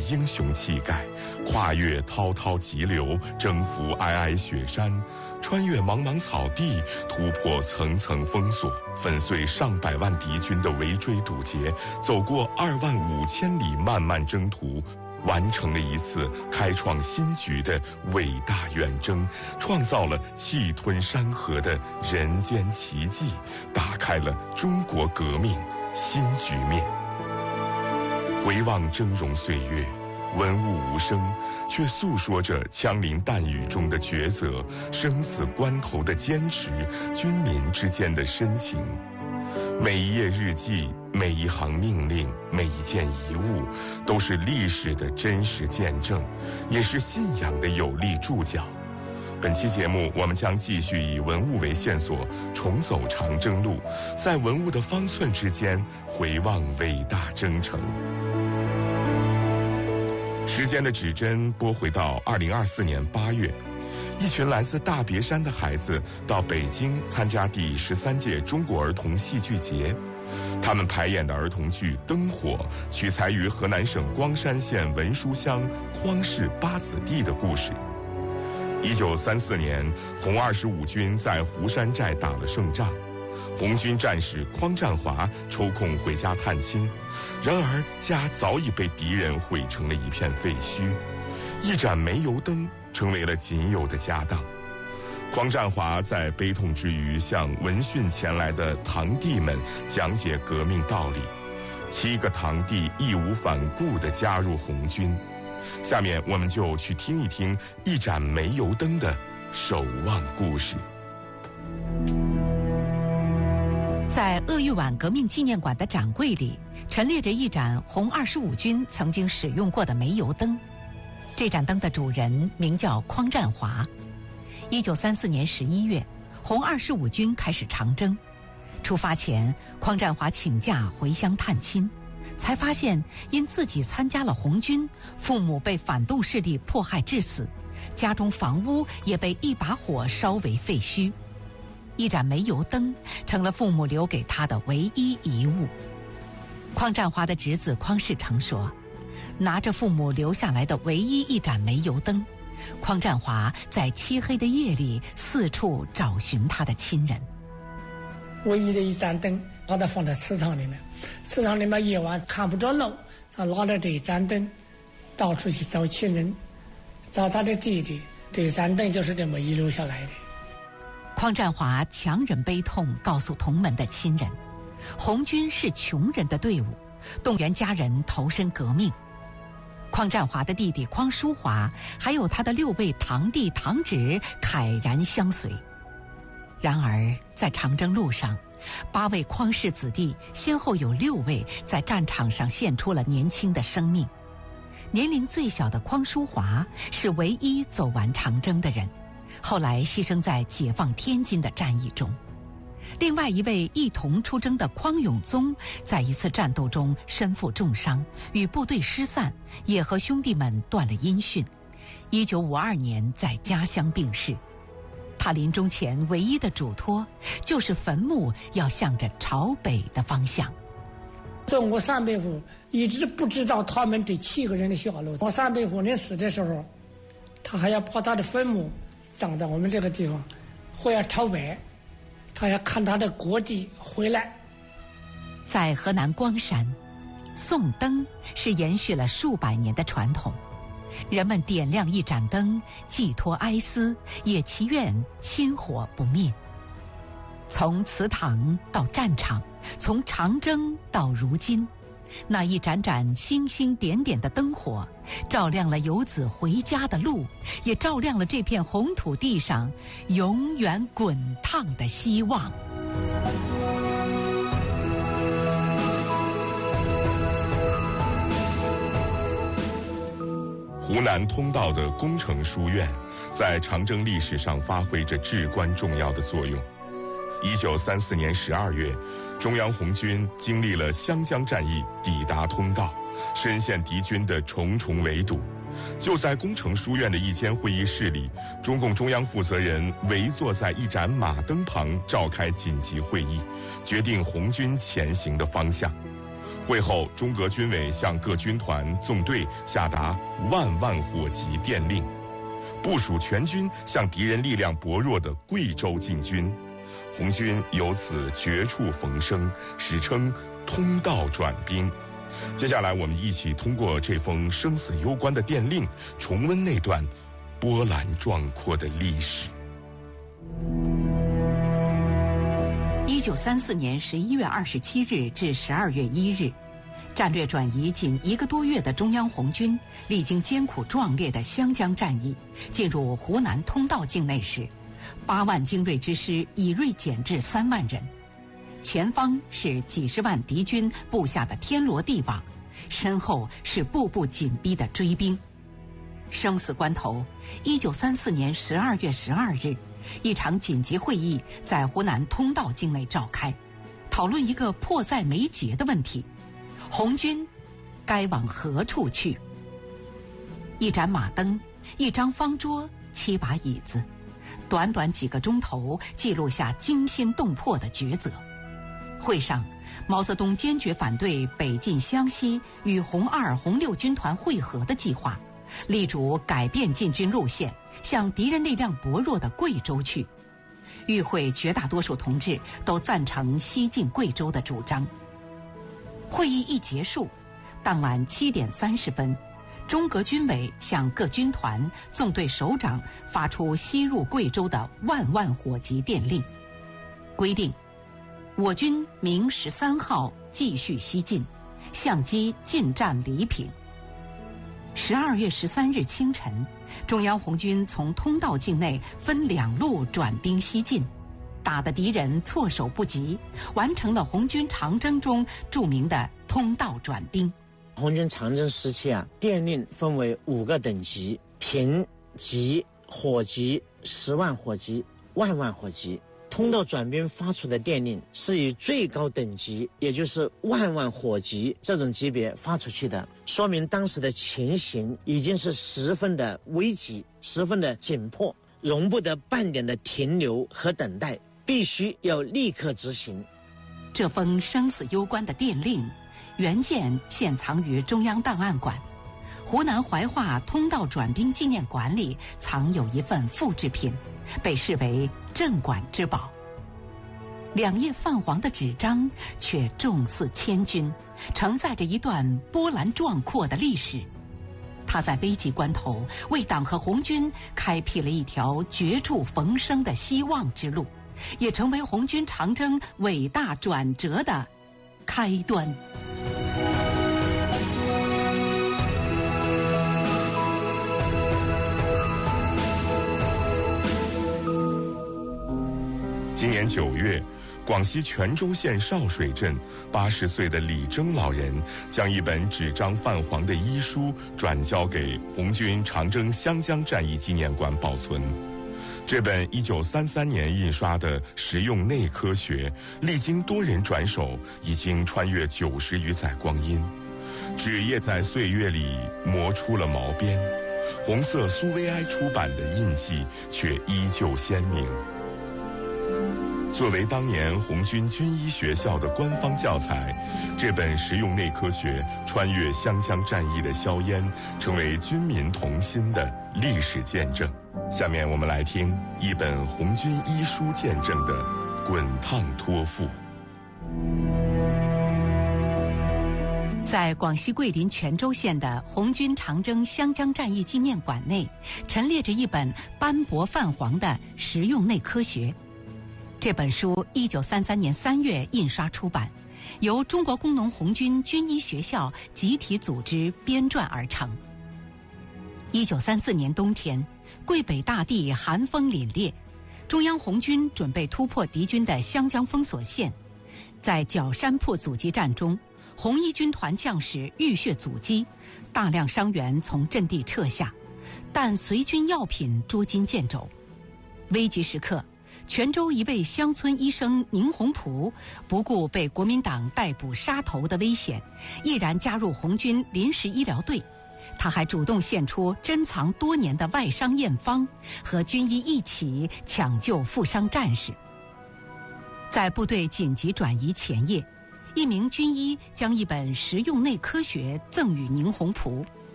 英雄气概，跨越滔滔急流，征服皑皑雪山，穿越茫茫草地，突破层层封锁，粉碎上百万敌军的围追堵截，走过25000里漫漫征途，完成了一次开创新局的伟大远征，创造了气吞山河的人间奇迹，打开了中国革命新局面。回望峥嵘岁月，文物无声，却诉说着枪林弹雨中的抉择，生死关头的坚持，军民之间的深情。每一页日记，每一行命令，每一件遗物，都是历史的真实见证，也是信仰的有力注脚。本期节目，我们将继续以文物为线索，重走长征路，在文物的方寸之间回望伟大征程。时间的指针拨回到2024年8月，一群来自大别山的孩子到北京参加第13届中国儿童戏剧节。他们排演的儿童剧《灯火》取材于河南省光山县文书乡匡氏八子弟的故事。1934年，红25军在湖山寨打了胜仗，红军战士匡占华抽空回家探亲，然而家早已被敌人毁成了一片废墟，一盏煤油灯成为了仅有的家当。匡占华在悲痛之余向闻讯前来的堂弟们讲解革命道理，7个堂弟义无反顾地加入红军。下面我们就去听一听一盏煤油灯的守望故事。 在鄂豫皖革命纪念馆的展柜里，陈列着一盏红25军曾经使用过的煤油灯。这盏灯的主人名叫匡占华。1934年11月，红25军开始长征。出发前，匡占华请假回乡探亲，才发现因自己参加了红军，父母被反动势力迫害致死，家中房屋也被一把火烧为废墟。一盏煤油灯成了父母留给他的唯一遗物。匡占华的侄子匡世成说，拿着父母留下来的唯一一盏煤油灯，匡占华在漆黑的夜里四处找寻他的亲人。 唯一的一盏灯把它放在祠堂里面，祠堂里面夜晚看不着路，他拿着这一盏灯到处去找亲人，找他的弟弟。这盏灯就是这么遗留下来的。 匡占华强忍悲痛告诉同门的亲人，红军是穷人的队伍，动员家人投身革命。匡占华的弟弟匡淑华还有他的6位堂弟堂侄慨然相随。然而在长征路上，8位匡氏子弟先后有6位在战场上献出了年轻的生命。年龄最小的匡淑华是唯一走完长征的人，后来牺牲在解放天津的战役中。另外一位一同出征的匡永宗，在一次战斗中身负重伤，与部队失散，也和兄弟们断了音讯。1952年在家乡病逝。他临终前唯一的嘱托，就是坟墓要向着朝北的方向。 我三伯父一直不知道他们这7个人的下落。我三伯父临死的时候，他还要把他的坟墓葬在我们这个地方，或要朝北，他要看他的国籍回来。 在河南光山，送灯是延续了数百年的传统。人们点亮一盏灯，寄托哀思，也祈愿薪火不灭。从祠堂到战场，从长征到如今，那一盏盏星星点点的灯火，照亮了游子回家的路，也照亮了这片红土地上永远滚烫的希望。 湖南通道的工程书院，在长征历史上发挥着至关重要的作用。1934年12月，中央红军经历了湘江战役，抵达通道，深陷敌军的重重围堵。就在工程书院的一间会议室里，中共中央负责人围坐在一盏马灯旁，召开紧急会议，决定红军前行的方向。 会后，中革军委向各军团、纵队下达万万火急电令，部署全军向敌人力量薄弱的贵州进军。红军由此绝处逢生，史称通道转兵。接下来，我们一起通过这封生死攸关的电令，重温那段波澜壮阔的历史。 1934年11月27日至12月1日，战略转移仅1个多月的中央红军，历经艰苦壮烈的湘江战役，进入湖南通道境内时，8万精锐之师已锐减至3万人，前方是几十万敌军布下的天罗地网，身后是步步紧逼的追兵。生死关头，1934年12月12日，一场紧急会议在湖南通道境内召开，讨论一个迫在眉睫的问题：红军该往何处去？一盏马灯，一张方桌，7把椅子，短短几个钟头记录下惊心动魄的抉择。会上，毛泽东坚决反对北进湘西与红2、红6军团会合的计划，力主改变进军路线，向敌人力量薄弱的贵州去。与会绝大多数同志都赞成西进贵州的主张。会议一结束，当晚7点30分，中革军委向各军团、纵队首长发出西入贵州的万万火急电令，规定我军明13号继续西进，相机进占黎平。12月13日清晨，中央红军从通道境内分2路转兵西进，打得敌人措手不及，完成了红军长征中著名的通道转兵。 红军长征时期电令分为5个等级：平、急、火急、10万火急、万万火急。通道转兵发出的电令是以最高等级，也就是万万火急这种级别发出去的，说明当时的情形已经是十分的危急，十分的紧迫，容不得半点的停留和等待，必须要立刻执行。 这封生死攸关的电令原件现藏于中央档案馆，湖南怀化通道转兵纪念馆里藏有一份复制品，被视为镇馆之宝。2页泛黄的纸张却重似千钧，承载着一段波澜壮阔的历史。它在危急关头为党和红军开辟了一条绝处逢生的希望之路，也成为红军长征伟大转折的开端。 今年9月，广西全州县少水镇80岁的李征老人将一本纸张泛黄的医书转交给红军长征湘江战役纪念馆保存。这本1933年印刷的《实用内科学》，历经多人转手，已经穿越90余载光阴，纸页在岁月里磨出了毛边，红色苏维埃出版的印记却依旧鲜明。作为当年红军军医学校的官方教材，这本实用内科学穿越湘江战役的硝烟，成为军民同心的历史见证。下面我们来听一本红军医书见证的滚烫托付。 在广西桂林全州县的红军长征湘江战役纪念馆内，陈列着一本斑驳泛黄的实用内科学。这本书1933年3月印刷出版，由中国工农红军军医学校集体组织编撰而成。1934年冬天，桂北大地寒风凛冽，中央红军准备突破敌军的湘江封锁线。在角山铺阻击战中，红一军团将士浴血阻击，大量伤员从阵地撤下，但随军药品捉襟见肘。危急时刻，泉州一位乡村医生宁洪普不顾被国民党逮捕杀头的危险，毅然加入红军临时医疗队。他还主动献出珍藏多年的外伤验方，和军医一起抢救负伤战士。在部队紧急转移前夜一名军医将一本实用内科学赠予宁洪璞，